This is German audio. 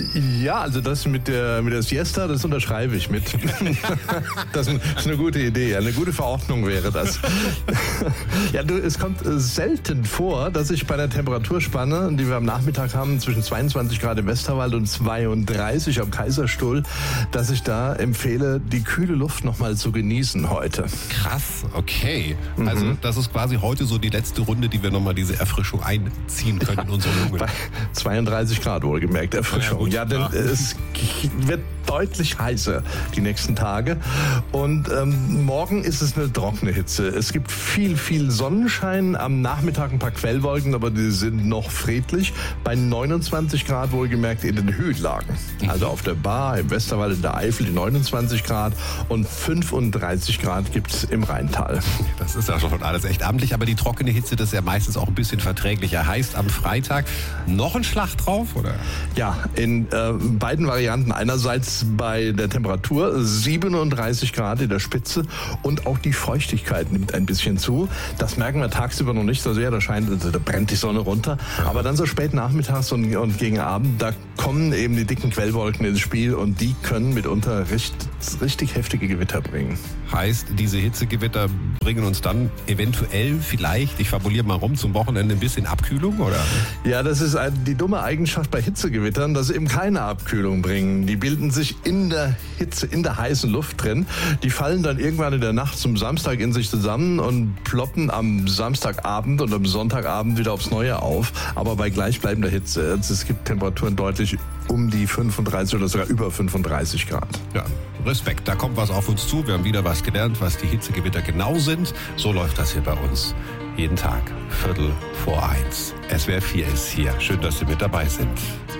Ja, also das mit der Siesta, das unterschreibe ich mit. Das ist eine gute Idee, eine gute Verordnung wäre das. Ja, es kommt selten vor, dass ich bei der Temperaturspanne, die wir am Nachmittag haben, zwischen 22 Grad im Westerwald und 32 am Kaiserstuhl, dass ich da empfehle, die kühle Luft nochmal zu genießen heute. Krass, okay. Also das ist quasi heute so die letzte Runde, die wir nochmal diese Erfrischung einziehen können in unsere Lunge. Bei 32 Grad wohlgemerkt, Erfrischung. Ja, denn es wird deutlich heißer die nächsten Tage. Und morgen ist es eine trockene Hitze. Es gibt viel Sonnenschein, am Nachmittag ein paar Quellwolken, aber die sind noch friedlich. Bei 29 Grad wohlgemerkt in den Höhenlagen. Also auf der Bar, im Westerwald, in der Eifel die 29 Grad und 35 Grad gibt es im Rheintal. Das ist ja schon alles echt amtlich, aber die trockene Hitze, das ist ja meistens auch ein bisschen verträglicher. Heißt am Freitag noch ein Schlag drauf, oder? Ja, in beiden Varianten. Einerseits bei der Temperatur 37 Grad in der Spitze und auch die Feuchtigkeit nimmt ein bisschen zu. Das merken wir tagsüber noch nicht so sehr, da brennt die Sonne runter. Aber dann so spät nachmittags und gegen Abend, da kommen eben die dicken Quellwolken ins Spiel und die können mitunter richtig heftige Gewitter bringen. Heißt, diese Hitzegewitter bringen uns dann eventuell vielleicht, ich fabuliere mal rum, zum Wochenende ein bisschen Abkühlung, oder? Ja, das ist die dumme Eigenschaft bei Hitzegewittern, dass sie eben keine Abkühlung bringen. Die bilden sich in der Hitze, in der heißen Luft drin. Die fallen dann irgendwann in der Nacht zum Samstag in sich zusammen und ploppen am Samstagabend und am Sonntagabend wieder aufs Neue auf. Aber bei gleichbleibender Hitze. Es gibt Temperaturen deutlich um die 35 oder sogar über 35 Grad. Ja, Respekt, da kommt was auf uns zu. Wir haben wieder was gelernt, was die Hitzegewitter genau sind. So läuft das hier bei uns. Jeden Tag, 1:15. SWR 4 ist hier. Schön, dass Sie mit dabei sind.